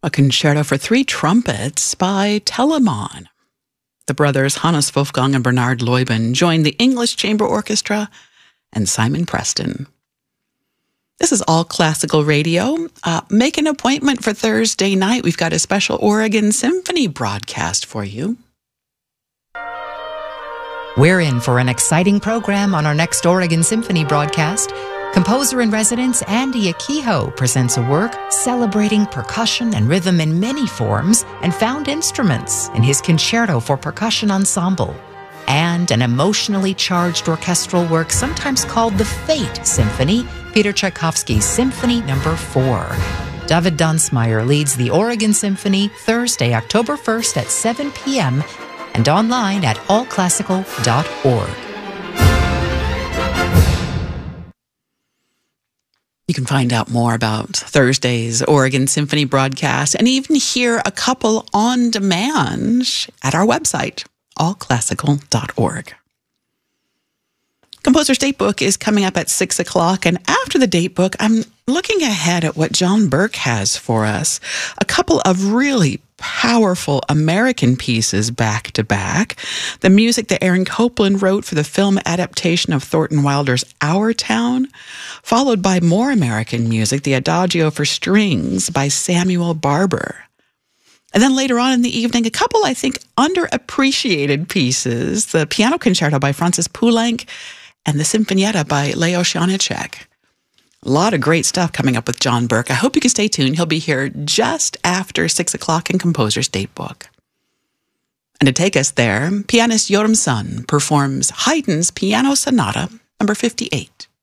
a concerto for three trumpets by Telemann. The brothers Hannes Wolfgang and Bernard Leuben joined the English Chamber Orchestra and Simon Preston. This is All Classical Radio. Make an appointment for Thursday night. We've got a special Oregon Symphony broadcast for you. We're in for an exciting program on our next Oregon Symphony broadcast. Composer-in-residence Andy Akiho presents a work celebrating percussion and rhythm in many forms and found instruments in his Concerto for Percussion Ensemble, and an emotionally charged orchestral work sometimes called the Fate Symphony, Peter Tchaikovsky's Symphony No. 4. David Dunsmeyer leads the Oregon Symphony Thursday, October 1st at 7 p.m. and online at allclassical.org. You can find out more about Thursday's Oregon Symphony broadcast and even hear a couple on demand at our website, allclassical.org. Composer's Datebook is coming up at 6 o'clock, and after the Datebook, I'm looking ahead at what John Burke has for us. A couple of really powerful American pieces back to back. The music that Aaron Copland wrote for the film adaptation of Thornton Wilder's Our Town, followed by more American music, the Adagio for Strings by Samuel Barber. And then later on in the evening, a couple, I think, underappreciated pieces, the Piano Concerto by Francis Poulenc and the Sinfonietta by Leos Janáček. A lot of great stuff coming up with John Burke. I hope you can stay tuned. He'll be here just after 6 o'clock in Composer's Datebook. And to take us there, pianist Yoram Sun performs Haydn's Piano Sonata, number 58.